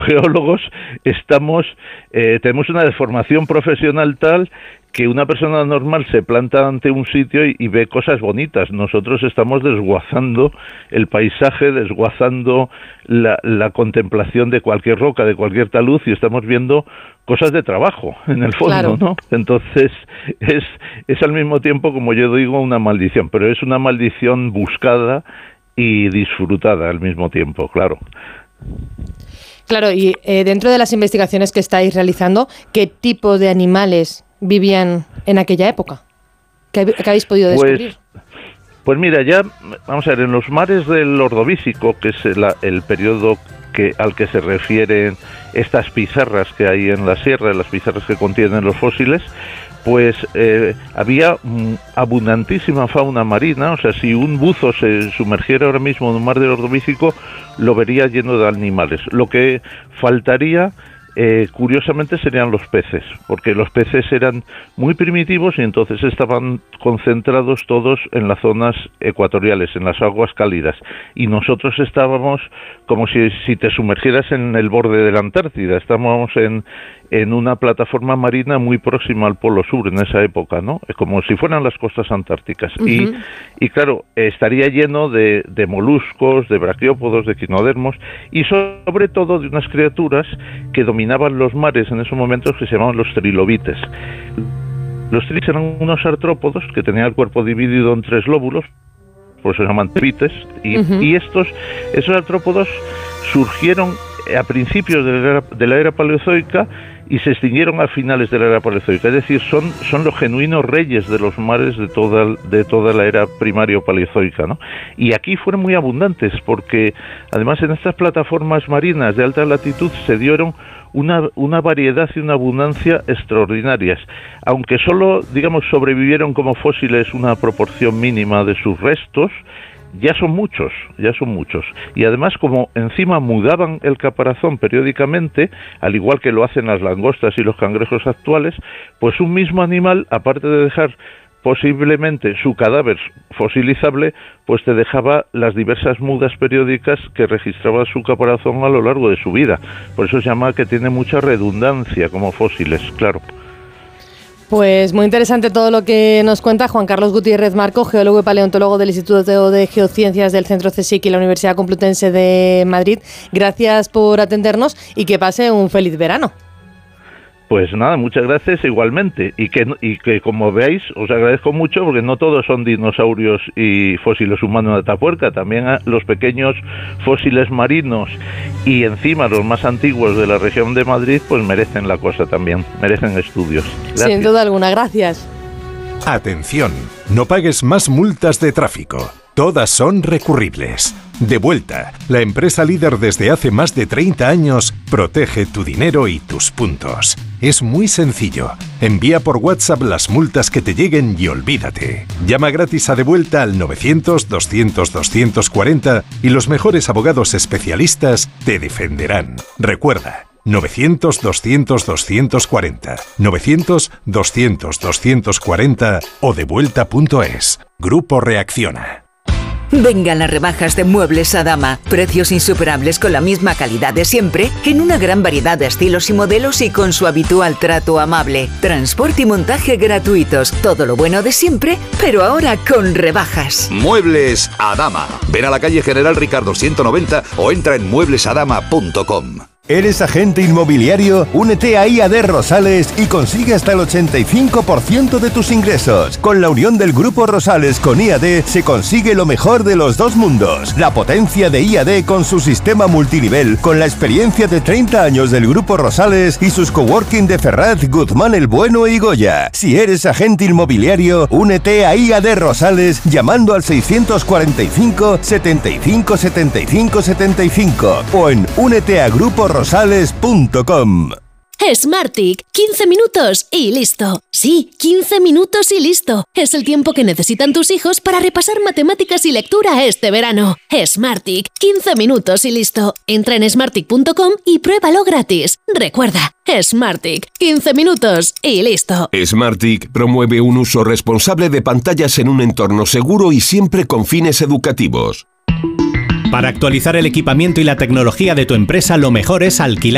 geólogos tenemos una deformación profesional tal que una persona normal se planta ante un sitio y ve cosas bonitas. Nosotros estamos desguazando el paisaje, desguazando la contemplación de cualquier roca, de cualquier talud, y estamos viendo cosas de trabajo, en el fondo, claro, ¿no? Entonces, es al mismo tiempo, como yo digo, una maldición, pero es una maldición buscada y disfrutada al mismo tiempo, claro. Claro, y dentro de las investigaciones que estáis realizando, ¿qué tipo de animales vivían en aquella época? ¿Qué habéis podido descubrir? Pues mira, ya, vamos a ver, en los mares del Ordovícico, que es el periodo al que se refieren estas pizarras que hay en la sierra, las pizarras que contienen los fósiles, pues había abundantísima fauna marina. O sea, si un buzo se sumergiera ahora mismo en un mar del Ordovícico, lo vería lleno de animales. Lo que faltaría, curiosamente, serían los peces, porque los peces eran muy primitivos y entonces estaban concentrados todos en las zonas ecuatoriales, en las aguas cálidas, y nosotros estábamos como si te sumergieras en el borde de la Antártida. Estábamos en una plataforma marina muy próxima al Polo Sur en esa época, ¿no? Como si fueran las costas antárticas. Uh-huh. Y claro, estaría lleno de moluscos, de braquiópodos, de equinodermos, y sobre todo de unas criaturas que dominaban los mares en esos momentos, que se llamaban los trilobites. Los trilobites eran unos artrópodos que tenían el cuerpo dividido en 3 lóbulos, por eso se llaman trilobites, y esos artrópodos surgieron a principios de la era paleozoica y se extinguieron a finales de la era paleozoica. Es decir, son los genuinos reyes de los mares de toda la era primario paleozoica, ¿no? Y aquí fueron muy abundantes, porque además en estas plataformas marinas de alta latitud se dieron una variedad y una abundancia extraordinarias, aunque solo, digamos, sobrevivieron como fósiles una proporción mínima de sus restos. Ya son muchos. Y además, como encima mudaban el caparazón periódicamente, al igual que lo hacen las langostas y los cangrejos actuales, pues un mismo animal, aparte de dejar posiblemente su cadáver fosilizable, pues te dejaba las diversas mudas periódicas que registraba su caparazón a lo largo de su vida. Por eso se llama que tiene mucha redundancia como fósiles, claro. Pues muy interesante todo lo que nos cuenta Juan Carlos Gutiérrez Marco, geólogo y paleontólogo del Instituto de Geociencias del Centro CSIC y la Universidad Complutense de Madrid. Gracias por atendernos y que pase un feliz verano. Pues nada, muchas gracias igualmente, y que como veáis, os agradezco mucho, porque no todos son dinosaurios y fósiles humanos de Atapuerca, también los pequeños fósiles marinos y encima los más antiguos de la región de Madrid, pues merecen la cosa también, merecen estudios. Gracias. Sin duda alguna, gracias. Atención, no pagues más multas de tráfico. Todas son recurribles. Devuelta, la empresa líder desde hace más de 30 años, protege tu dinero y tus puntos. Es muy sencillo. Envía por WhatsApp las multas que te lleguen y olvídate. Llama gratis a Devuelta al 900-200-240 y los mejores abogados especialistas te defenderán. Recuerda, 900-200-240, 900-200-240 o devuelta.es. Grupo Reacciona. Vengan las rebajas de Muebles Adama. Precios insuperables con la misma calidad de siempre, en una gran variedad de estilos y modelos y con su habitual trato amable. Transporte y montaje gratuitos. Todo lo bueno de siempre, pero ahora con rebajas. Muebles Adama. Ven a la calle General Ricardo 190 o entra en mueblesadama.com. ¿Eres agente inmobiliario? Únete a IAD Rosales y consigue hasta el 85% de tus ingresos. Con la unión del Grupo Rosales con IAD se consigue lo mejor de los dos mundos. La potencia de IAD con su sistema multinivel, con la experiencia de 30 años del Grupo Rosales y sus coworking de Ferraz, Guzmán el Bueno y Goya. Si eres agente inmobiliario, únete a IAD Rosales llamando al 645 75 75 75 o en úneteagruporoSales.com. Smartick, 15 minutos y listo. Sí, 15 minutos y listo. Es el tiempo que necesitan tus hijos para repasar matemáticas y lectura este verano. Smartick, 15 minutos y listo. Entra en smartick.com y pruébalo gratis. Recuerda, Smartick, 15 minutos y listo. Smartick promueve un uso responsable de pantallas en un entorno seguro y siempre con fines educativos. Para actualizar el equipamiento y la tecnología de tu empresa, lo mejor es alquilar.